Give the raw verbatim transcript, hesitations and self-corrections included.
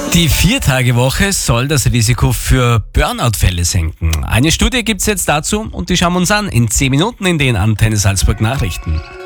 Die Viertagewoche soll das Risiko für Burnout-Fälle senken. Eine Studie gibt's jetzt dazu und die schauen wir uns an in zehn Minuten in den Antenne Salzburg Nachrichten.